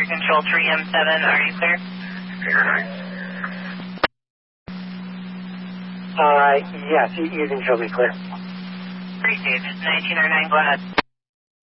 Air Control 3M7, are you clear? Yes, you can show me clear. Appreciate it. 1909, go ahead.